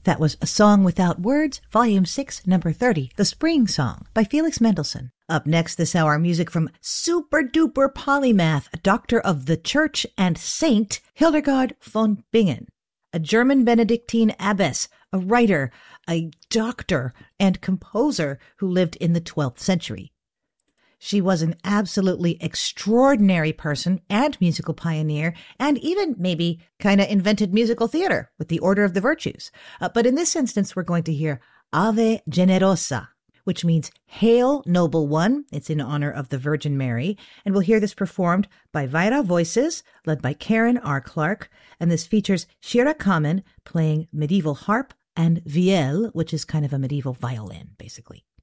That was A Song Without Words, Volume 6, Number 30, The Spring Song by Felix Mendelssohn. Up next this hour, music from super-duper polymath, doctor of the church and saint, Hildegard von Bingen, a German Benedictine abbess, a writer, a doctor, and composer who lived in the 12th century. She was an absolutely extraordinary person and musical pioneer, and even maybe kind of invented musical theater with the Order of the Virtues. But in this instance, we're going to hear Ave Generosa, which means Hail, Noble One. It's in honor of the Virgin Mary. And we'll hear this performed by Vaira Voices, led by Karen R. Clark. And this features Shira Kamen playing medieval harp and vielle, which is kind of a medieval violin, basically.